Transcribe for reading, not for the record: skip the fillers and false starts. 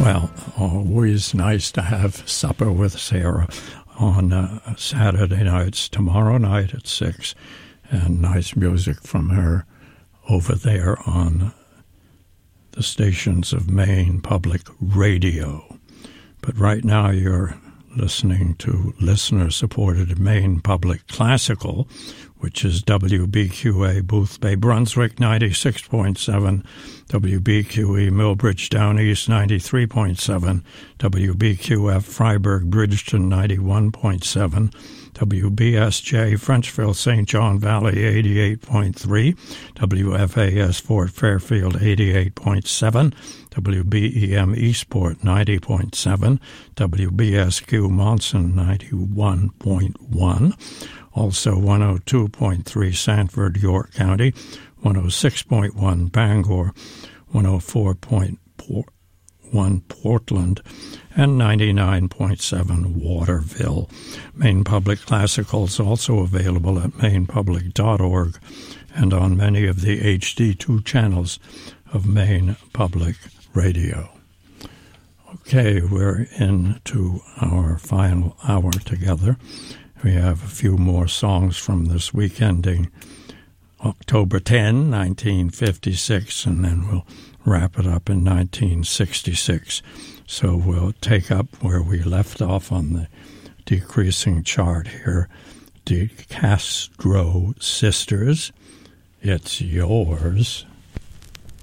Well, always nice to have supper with Sarah on Saturday nights, tomorrow night at 6, and nice music from her over there on the stations of Maine Public Radio. But right now you're listening to listener-supported Maine Public Classical, which is WBQA Boothbay Brunswick 96.7, WBQE Millbridge Down East 93.7, WBQF Freiburg Bridgeton 91.7, WBSJ Frenchville St. John Valley 88.3, WFAS Fort Fairfield 88.7, WBEM Eastport 90.7, WBSQ Monson 91.1, also 102.3 Sanford, York County, 106.1 Bangor, 104.1 Portland, and 99.7 Waterville. Maine Public Classical is also available at mainepublic.org and on many of the HD2 channels of Maine Public Radio. Okay, we're into our final hour together. We have a few more songs from this week ending October 10, 1956, and then we'll wrap it up in 1966. So we'll take up where we left off on the decreasing chart here. De Castro Sisters, It's Yours.